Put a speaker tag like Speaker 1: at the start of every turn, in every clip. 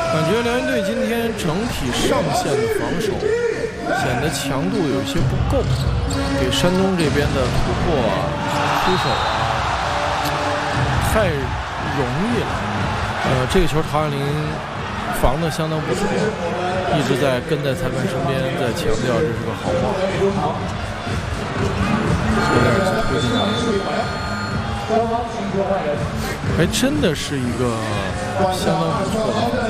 Speaker 1: 感觉辽宁队今天整体上线的防守显得强度有些不够，给山东这边的突破啊、出手啊太容易了。这个球陶渊林防得相当不错，一直在跟在裁判身边，在强调这是个好帽。有点推进来，还真的是一个相当不错的。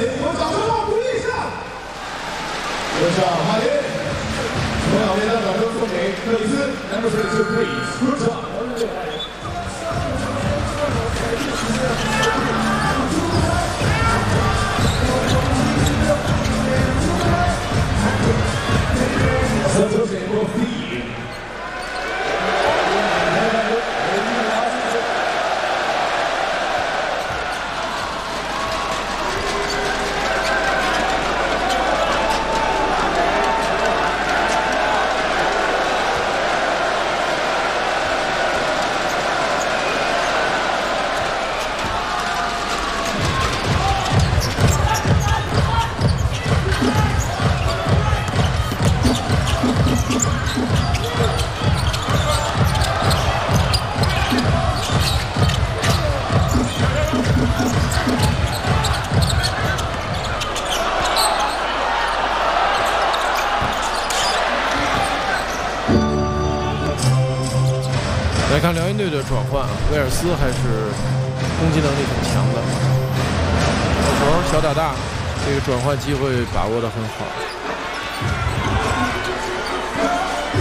Speaker 1: 来看辽宁队的转换啊，威尔斯还是攻击能力很强的。小球小打大，这个转换机会把握得很好。